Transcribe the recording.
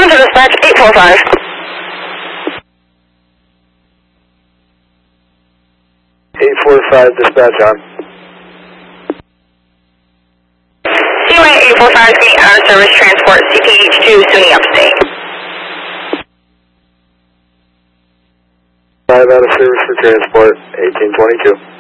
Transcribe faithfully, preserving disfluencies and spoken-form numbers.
Listen to dispatch eight four five. eight four five, dispatch on. C Y eight four five, being out of service, transport C P H two, SUNY Upstate. five out of service for transport, eighteen twenty-two.